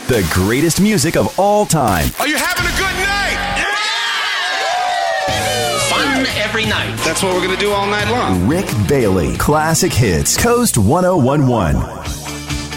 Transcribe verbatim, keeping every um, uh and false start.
The greatest music of all time. Are you having a good night? Yeah! Fun every night. That's what we're going to do all night long. Rick Bailey. Classic Hits. Coast ten eleven.